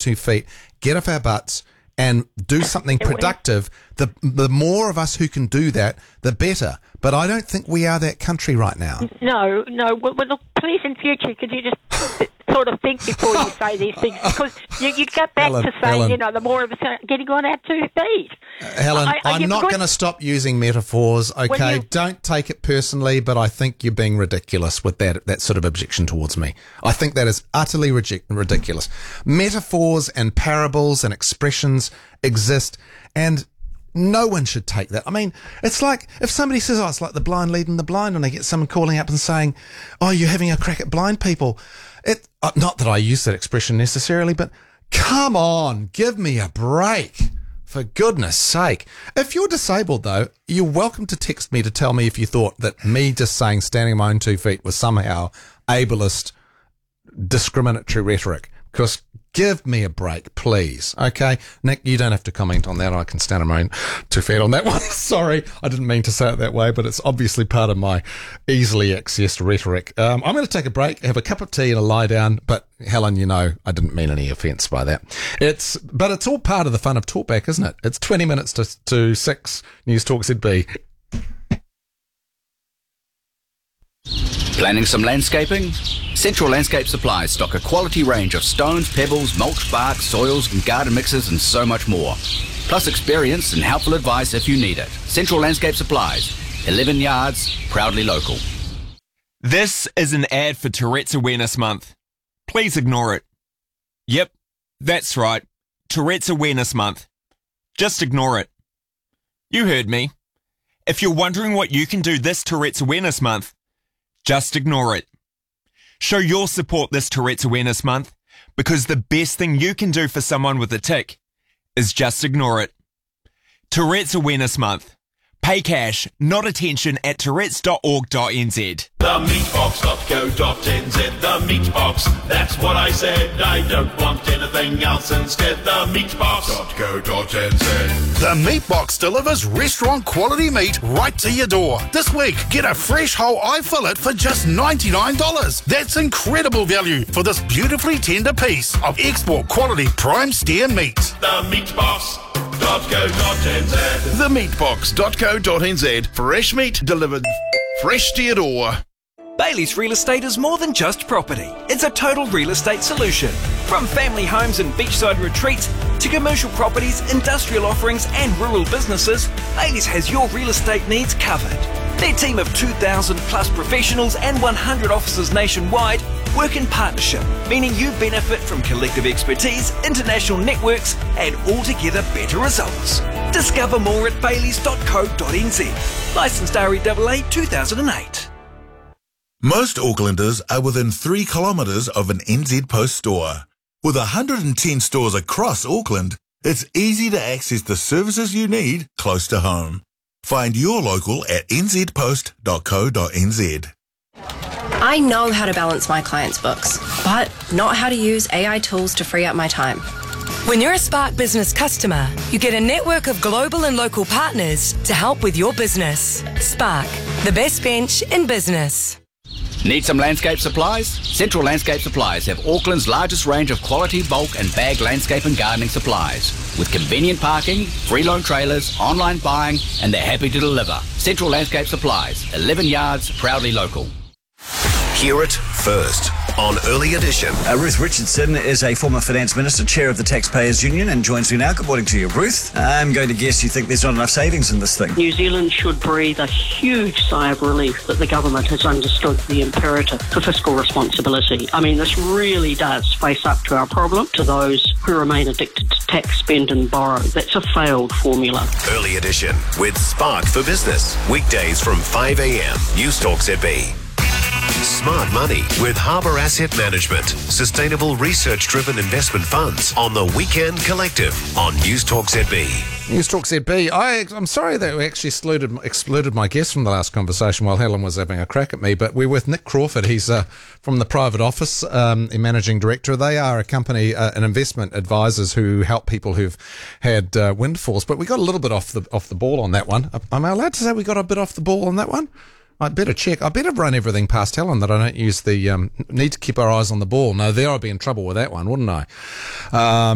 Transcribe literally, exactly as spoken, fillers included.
two feet, get off our butts and do something productive. The the more of us who can do that, the better. But I don't think we are that country right now. No, no. Well, well look, please, in future, could you just sort of think before you say these things? Because you, you get back Helen, to saying, Helen. you know, the more of us are getting on our two feet. Uh, Helen, I, I, I'm not going to stop using metaphors, okay? you, Don't take it personally, but I think you're being ridiculous with that that sort of objection towards me. I think that is utterly ridic- ridiculous. Metaphors and parables and expressions exist, and no one should take that. I mean, it's like if somebody says, oh, it's like the blind leading the blind, and they get someone calling up and saying, oh, you're having a crack at blind people. It, uh, not that I use that expression necessarily, but come on, give me a break. For goodness sake. If you're disabled, though, you're welcome to text me to tell me if you thought that me just saying standing on my own two feet was somehow ableist, discriminatory rhetoric. Because give me a break, please. Okay? Nick, you don't have to comment on that. I can stand on my own two feet on that one. Sorry, I didn't mean to say it that way, but it's obviously part of my easily accessed rhetoric. Um, I'm going to take a break, have a cup of tea and a lie down, but Helen, you know, I didn't mean any offence by that. It's, but it's all part of the fun of Talkback, isn't it? It's twenty minutes to, to six, News Talk Z B. Planning some landscaping? Central Landscape Supplies stock a quality range of stones, pebbles, mulch, bark, soils, and garden mixes, and so much more. Plus experience and helpful advice if you need it. Central Landscape Supplies, eleven yards, proudly local. This is an ad for Tourette's Awareness Month. Please ignore it. Yep, that's right. Tourette's Awareness Month. Just ignore it. You heard me. If you're wondering what you can do this Tourette's Awareness Month, just ignore it. Show your support this Tourette's Awareness Month, because the best thing you can do for someone with a tic is just ignore it. Tourette's Awareness Month. Pay cash, not attention at tourettes dot org dot n z. the meatbox dot co dot n z, the Meatbox, that's what I said. I don't want anything else instead. The meatbox dot co dot n z. The Meatbox delivers restaurant quality meat right to your door. This week, get a fresh whole eye fillet for just ninety-nine dollars. That's incredible value for this beautifully tender piece of export quality prime steer meat. The meatbox dot co dot n z. The Meatbox dot co dot n z. Fresh meat delivered fresh to your door. Bailey's Real Estate is more than just property. It's a total real estate solution. From family homes and beachside retreats to commercial properties, industrial offerings and rural businesses, Bailey's has your real estate needs covered. Their team of two thousand plus professionals and one hundred offices nationwide work in partnership, meaning you benefit from collective expertise, international networks and altogether better results. Discover more at baileys dot co dot n z. Licensed R E A A two thousand eight. Most Aucklanders are within three kilometres of an N Z Post store. With one hundred ten stores across Auckland, it's easy to access the services you need close to home. Find your local at n z post dot co dot n z. I know how to balance my clients' books, but not how to use A I tools to free up my time. When you're a Spark Business customer, you get a network of global and local partners to help with your business. Spark, the best bench in business. Need some landscape supplies? Central Landscape Supplies have Auckland's largest range of quality bulk and bag landscape and gardening supplies. With convenient parking, free loan trailers, online buying, and they're happy to deliver. Central Landscape Supplies, eleven yards, proudly local. Hear it first on Early Edition. Uh, Ruth Richardson is a former finance minister, chair of the Taxpayers Union, and joins me now. Good morning to you, Ruth. I'm going to guess you think there's not enough savings in this thing. New Zealand should breathe a huge sigh of relief that the government has understood the imperative for fiscal responsibility. I mean, this really does face up to our problem. To those who remain addicted to tax, spend and borrow, that's a failed formula. Early Edition with Spark for Business. Weekdays from five a.m. News Talk Z B. Smart Money with Harbour Asset Management. Sustainable research-driven investment funds on the Weekend Collective on News Talk Z B. News Talk Z B. I, I'm sorry that we actually excluded, excluded my guest from the last conversation while Helen was having a crack at me, but we're with Nick Crawford. He's uh, from the Private Office, um, a managing director. They are a company, uh, an investment advisors who help people who've had uh, windfalls. But we got a little bit off the off the ball on that one. Am I allowed to say we got a bit off the ball on that one? I'd better check. I better run everything past Helen that I don't use the, um, need to keep our eyes on the ball. No, there I'd be in trouble with that one, wouldn't I? Um,